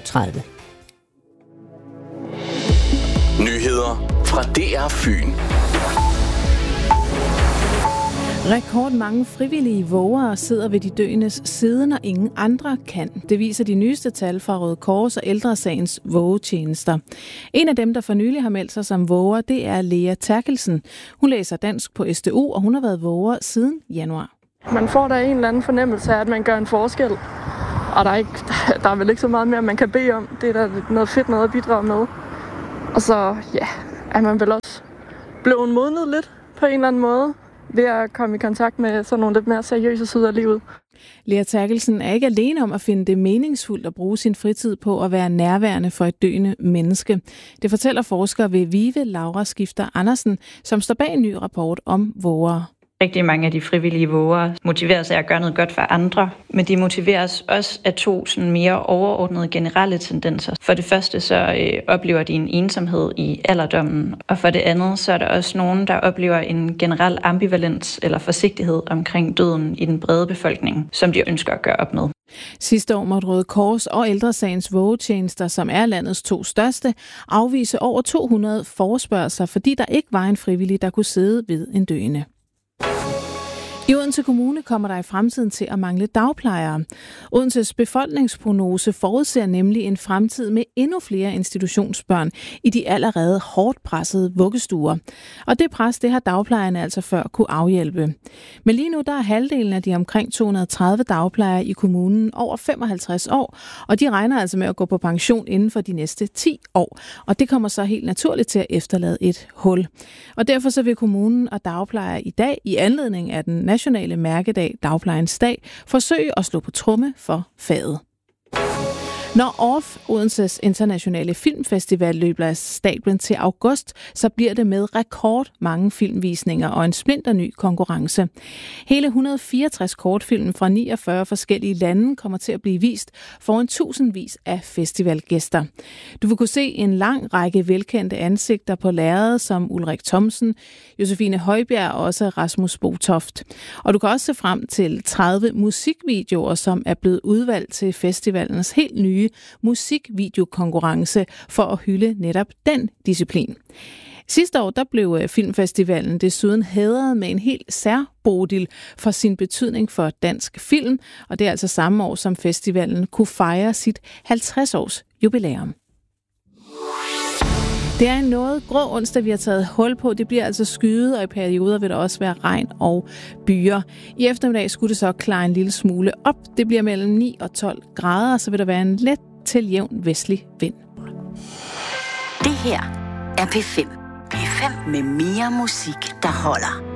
30. Nyheder fra DR Fyn. Rekordmange frivillige vågere sidder ved de døendes side, når ingen andre kan. Det viser de nyeste tal fra Røde Kors og Ældre Sagens vågetjenester. En af dem, der for nylig har meldt sig som våger, det er Lea Terkelsen. Hun læser dansk på SDU, og hun har været våger siden januar. Man får da en eller anden fornemmelse af, at man gør en forskel. Og der er vel ikke så meget mere, man kan bede om. Det er da noget fedt noget at bidrage med. Og så er man vel også blevet modnet lidt på en eller anden måde ved at komme i kontakt med sådan nogle lidt mere seriøse sider af livet. Lea Terkelsen er ikke alene om at finde det meningsfuldt at bruge sin fritid på at være nærværende for et døende menneske. Det fortæller forsker ved VIVE, Laura Skifter Andersen, som står bag en ny rapport om vågere. Rigtig mange af de frivillige vågere motiveres af at gøre noget godt for andre, men de motiveres også af to sådan mere overordnede generelle tendenser. For det første så oplever de en ensomhed i alderdommen, og for det andet så er der også nogen, der oplever en generel ambivalens eller forsigtighed omkring døden i den brede befolkning, som de ønsker at gøre op med. Sidste år måtte Røde Kors og Ældre Sagens vågetjenester, som er landets 2 største, afvise over 200 forespørgsler, fordi der ikke var en frivillig, der kunne sidde ved en døende. I Odense Kommune kommer der i fremtiden til at mangle dagplejere. Odenses befolkningsprognose forudser nemlig en fremtid med endnu flere institutionsbørn i de allerede hårdt pressede vuggestuer. Og det pres, det har dagplejerne altså før kunne afhjælpe. Men lige nu der er halvdelen af de omkring 230 dagplejere i kommunen over 55 år, og de regner altså med at gå på pension inden for de næste 10 år. Og det kommer så helt naturligt til at efterlade et hul. Og derfor så vil kommunen og dagplejere i dag i anledning af den nationale mærkedag, Dagplejens Dag, forsøge at slå på tromme for faget. Når OFF, Odenses Internationale Filmfestival, løber af stablen til august, så bliver det med rekord mange filmvisninger og en splinterny konkurrence. Hele 164 kortfilm fra 49 forskellige lande kommer til at blive vist foran tusindvis af festivalgæster. Du vil kunne se en lang række velkendte ansigter på lærredet som Ulrik Thomsen, Josefine Højbjerg og også Rasmus Botoft. Og du kan også se frem til 30 musikvideoer, som er blevet udvalgt til festivalens helt nye musikvideokonkurrence for at hylde netop den disciplin. Sidste år der blev filmfestivalen desuden hædret med en helt særbodil for sin betydning for dansk film, og det er altså samme år, som festivalen kunne fejre sit 50-års jubilæum. Det er en noget grå onsdag, vi har taget hul på. Det bliver altså skyet, og i perioder vil der også være regn og byer. I eftermiddag skulle det så klare en lille smule op. Det bliver mellem 9 og 12 grader, og så vil der være en let til jævn vestlig vind. Det her er P5. P5 med mere musik, der holder.